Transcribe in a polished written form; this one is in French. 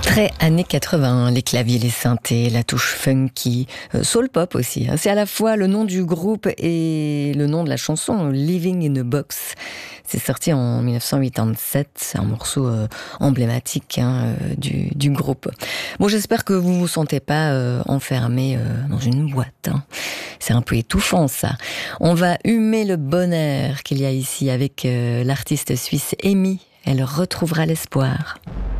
Très années 80, les claviers, les synthés, la touche funky, soul pop aussi. C'est à la fois le nom du groupe et le nom de la chanson, Living in a Box. C'est sorti en 1987, c'est un morceau emblématique du groupe. Bon, j'espère que vous vous sentez pas enfermé dans une boîte. C'est un peu étouffant ça. On va humer le bonheur qu'il y a ici avec l'artiste suisse Amy. Elle retrouvera l'espoir.